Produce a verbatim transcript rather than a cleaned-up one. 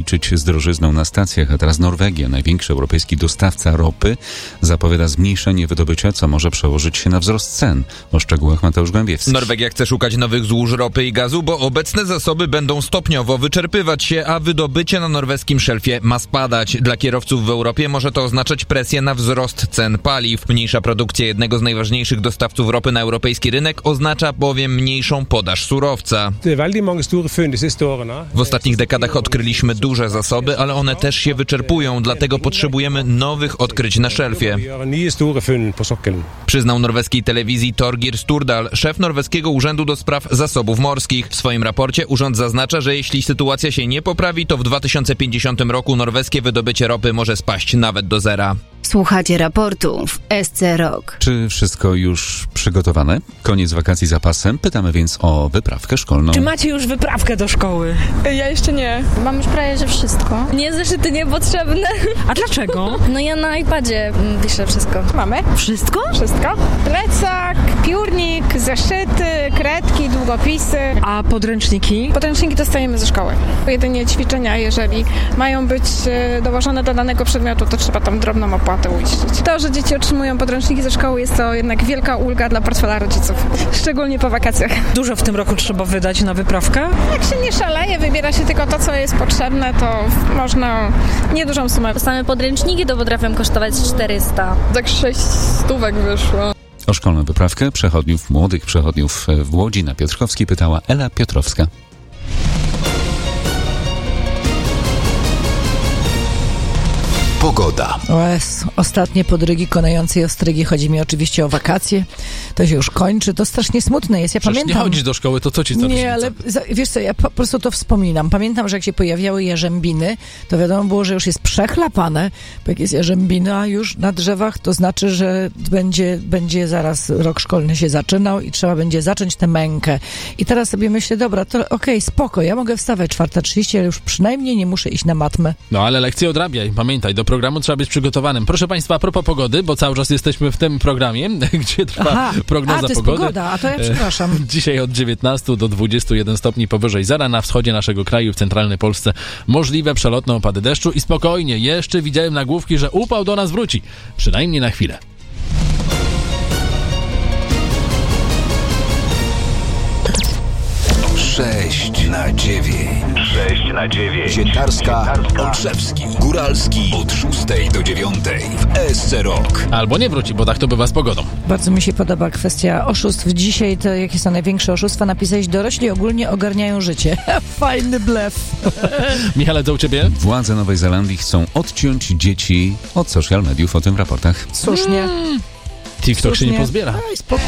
walczyć z drożyzną na stacjach, a teraz Norwegia, największy europejski dostawca ropy, zapowiada zmniejszenie wydobycia, co może przełożyć się na wzrost cen. O szczegółach Mateusz Głębiewski. Norwegia chce szukać nowych złóż ropy i gazu, bo obecne zasoby będą stopniowo wyczerpywać się, a wydobycie na norweskim szelfie ma spadać. Dla kierowców w Europie może to oznaczać presję na wzrost cen paliw. Mniejsza produkcja jednego z najważniejszych dostawców ropy na europejski rynek oznacza bowiem mniejszą podaż surowca. W ostatnich dekadach odkryliśmy duże zasoby, ale one też się wyczerpują, dlatego potrzebujemy nowych odkryć na szelfie. Przyznał norweskiej telewizji Torgir Sturdal, szef norweskiego Urzędu do Spraw Zasobów Morskich. W swoim raporcie urząd zaznacza, że jeśli sytuacja się nie poprawi, to w dwa tysiące pięćdziesiątym roku norweskie wydobycie ropy może spaść nawet do zera. Słuchacie raportu w S C Rock. Czy wszystko już przygotowane? Koniec wakacji za pasem. Pytamy więc o wyprawkę szkolną. Czy macie już wyprawkę do szkoły? Ja jeszcze nie. Mam już prawie, że wszystko. Nie, zeszyty niepotrzebne. A dlaczego? No ja na iPadzie piszę wszystko. Mamy? Wszystko? Wszystko. Plecak, piórnik, zeszyty, kredki, długopisy. A podręczniki? Podręczniki dostajemy ze szkoły. Jedynie ćwiczenia, jeżeli mają być dołożone do danego przedmiotu, to trzeba tam drobną opłatę uiścić. To, że dzieci otrzymują podręczniki ze szkoły, jest to jednak wielka ulga dla portfela rodziców. Szczególnie po wakacjach. Dużo w tym roku trzeba wydać na wyprawkę? Jak się nie szaleje, wybiera się tylko to, co jest potrzebne, to można niedużą sumę. Same podręczniki to potrafią kosztować czterysta. Tak sześć stówek wyszło. O szkolną wyprawkę przechodniów, młodych przechodniów w Łodzi na Piotrkowskiej pytała Ela Piotrowska. Pogoda. O jest, ostatnie podrygi konającej ostrygi. Chodzi mi oczywiście o wakacje. To się już kończy. To strasznie smutne jest. Ja Przecież pamiętam... nie chodzisz do szkoły, to co ci zaraz? Nie, ale za, wiesz co, ja po, po prostu to wspominam. Pamiętam, że jak się pojawiały jarzębiny, to wiadomo było, że już jest przechlapane, bo jak jest jarzębina już na drzewach, to znaczy, że będzie, będzie zaraz rok szkolny się zaczynał i trzeba będzie zacząć tę mękę. I teraz sobie myślę, dobra, to okej, okay, spoko, ja mogę wstawać czwarta trzydzieści, ale już przynajmniej nie muszę iść na matmę. No ale lekcje odrabiaj, pamiętaj, do programu trzeba być przygotowanym. Proszę Państwa, a propos pogody, bo cały czas jesteśmy w tym programie, gdzie trwa Aha, prognoza a, to jest pogody. Pogoda, a to ja przepraszam. Dzisiaj od dziewiętnastu do dwudziestu jeden stopni powyżej zera na wschodzie naszego kraju, w centralnej Polsce możliwe przelotne opady deszczu i spokojnie, jeszcze widziałem nagłówki, że upał do nas wróci. Przynajmniej na chwilę. sześć na dziewięć. sześć na dziewięć. Sienkarska, Olszewski, Góralski od szóstej do dziewiątej w S C Rock. Albo nie wróci, bo tak to bywa z pogodą. Bardzo mi się podoba kwestia oszustw. Dzisiaj to jakie są największe oszustwa? Napisałeś, dorośli ogólnie ogarniają życie. Fajny blef. Michale, co u ciebie? Władze Nowej Zelandii chcą odciąć dzieci od social mediów, o tym w raportach. Słusznie. TikTok Słusznie. się nie pozbiera. Aj, spokój.